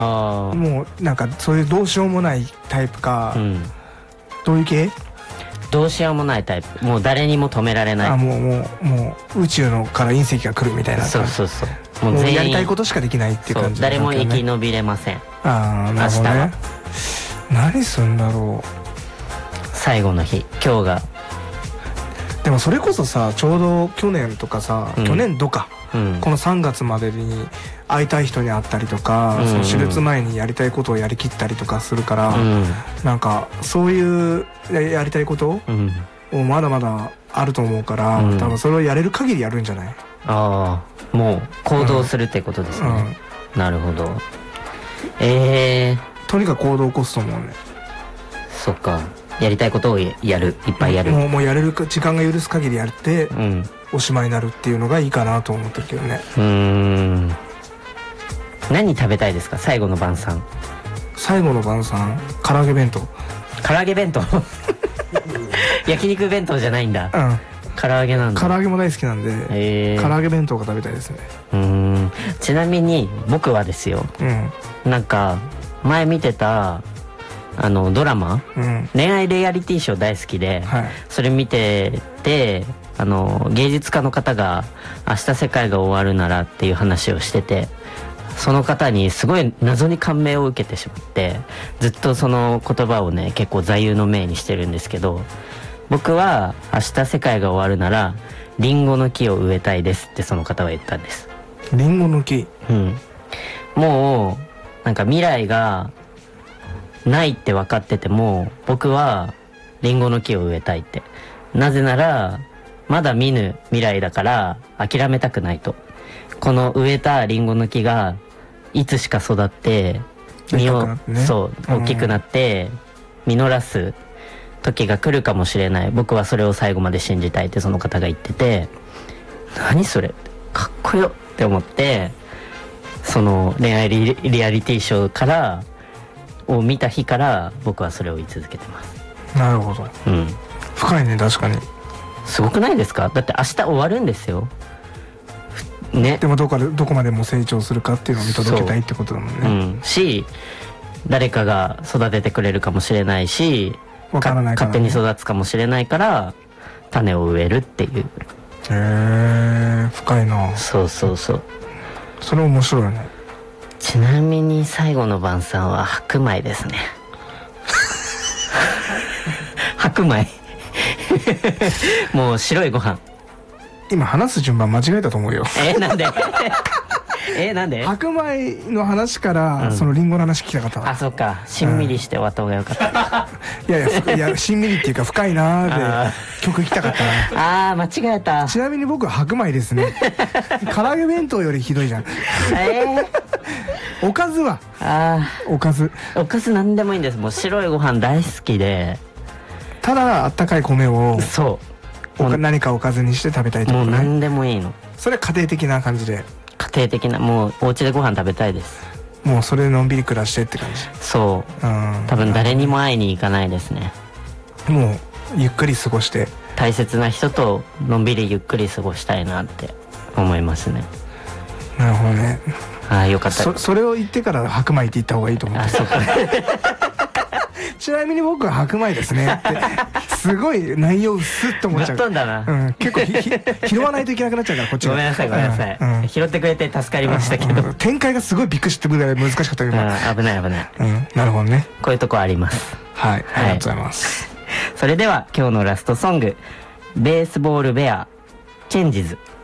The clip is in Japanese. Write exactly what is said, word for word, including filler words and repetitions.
あもうなんかそういうどうしようもないタイプか、うん、どういう系？ どうしようもないタイプ。もう誰にも止められない。 あ、もうもうもう宇宙のから隕石が来るみたいな。 そうそうそう。 もう全員やりたいことしかできないっていう感じ、ね、 誰も生き延びれません。 ああ、なるほどね。何すんだろう。 最後の日、今日が。 でもそれこそさ、ちょうど去年とかさ、うん、去年度か、うん、このさんがつまでに会いたい人に会ったりとか、うんうん、その手術前にやりたいことをやりきったりとかするから、うん、なんかそういうやりたいことをまだまだあると思うから、うん、多分それをやれる限りやるんじゃない？ ああ、もう行動するってことですね、うんうん、なるほど。えー、 とにかく行動を起こすと思うね。 そっか、やりたいことをやる、いっぱいやる。 もう、もうやれる時間が許す限りやって、うん、おしまいになるっていうのがいいかなと思ってるけどね。 うーん、何食べたいですか、最後の晩餐。 最後の晩餐、唐揚げ弁当。 唐揚げ弁当焼肉弁当じゃないんだ。うん、唐揚げなんだ。 唐揚げも大好きなんで、えー、唐揚げ弁当が食べたいですね。 うーん、ちなみに僕はですよ、うん、なんか前見てたあのドラマ、うん、恋愛レアリティショー大好きで、はい、それ見てて、あの芸術家の方が明日世界が終わるならっていう話をしてて、その方にすごい謎に感銘を受けてしまって、ずっとその言葉をね結構座右の銘にしてるんですけど、僕は明日世界が終わるならリンゴの木を植えたいですってその方は言ったんです。 リンゴの木、 うん、もうなんか未来がないって分かってても僕はリンゴの木を植えたいって。なぜならまだ見ぬ未来だから諦めたくないと。この植えたリンゴの木がいつしか育って実を、ね、そう大きくなって実らす時が来るかもしれない。僕はそれを最後まで信じたいってその方が言ってて、何それかっこよって思って、その恋愛 リ, リアリティショーからを見た日から僕はそれを言い続けてます。 なるほど、うん、深いね。確かにすごくないですか。だって明日終わるんですよね。 でもどこでどこまでも成長するかっていうのを見届けたいってことだもんね。 う、うん、し誰かが育ててくれるかもしれないし、 わからないからね、 勝手に育つかもしれないから種を植えるっていう。へえ、深いな。 そうそうそう、 それ面白いね。 ちなみに最後の晩餐は白米ですね白米もう白いご飯。 今話す順番間違えたと思うよ。 え、なんでえ、なんで白米の話から、うん、そのリンゴの話聞きたかった。 あ、そっか、しんみりして終わった方がよかった、 うん、いやいや、いやしんみりっていうか深いなーで曲聞きたかったな。あー、間違えた。 ちなみに僕は白米ですね唐揚げ弁当よりひどいじゃん。えー、おかずはあおかずおかずなんでもいいんです。もう白いご飯大好きで、 ただあったかい米をそう何かおかずにして食べたいとか、ね、 もう何でもいいの。 それは家庭的な感じで。 家庭的な、もうお家でご飯食べたいです。 もうそれでのんびり暮らしてって感じ。 そう、うん、多分誰にも会いに行かないですね。 もうゆっくり過ごして大切な人とのんびりゆっくり過ごしたいなって思いますね。 なるほどね。 ああ、よかった。 そ, それを言ってから白米って言った方がいいと思う。あ、そうかちなみに僕は白米ですねってすごい内容薄っと思っちゃう。 ぶっ飛んだな、 うん、結構ひひ拾わないといけなくなっちゃうからこっちが。 ごめんなさいごめんなさい、うんうん、拾ってくれて助かりましたけど、うんうん、 展開がすごいびっくりしてぐらい難しかった今、 うん、危ない危ない、 うん、なるほどね。 こういうとこあります。 はい、はい、ありがとうございます。 それでは今日のラストソング、ベースボールベアチェンジズ。